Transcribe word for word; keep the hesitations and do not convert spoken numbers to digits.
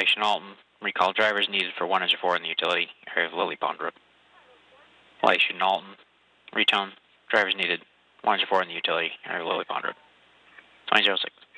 Mike Chenaulton, recall drivers needed for one four in the utility area of Lily Pond Road. Mike Chenaulton, retone, drivers needed one four in the utility area of Lily Pond Road. twenty oh six.